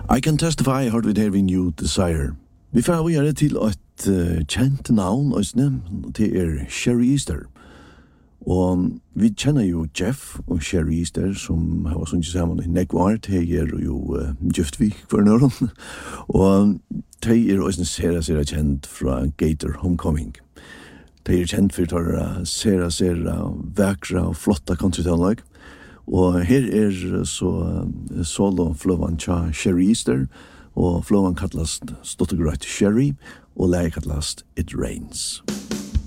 I can testify hard with having you desire. Vi får vi gjøre til et kjent navn, til Sherry Easter. Og vi kjenner jo Jeff og Sherry Easter, som har sånn ikke sammen i nekvar, de jo gift vi for nøren. Og de også sera kjent fra Gator Homecoming. De kjent for å sera vekra og flotta country-tannlag. Og her så solo-fløvan tja Sherry Easter, og fløvan kallast Stottegrøtt Sherry, og leie kallast It Rains.